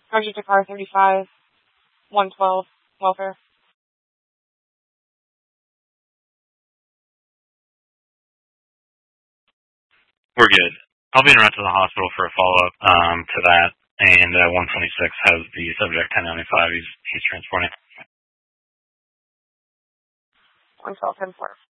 Subject to car 35, 112, welfare. We're good. I'll be en route to the hospital for a follow-up to that, and 126 has the subject 1095. He's transporting. 112, 10-4.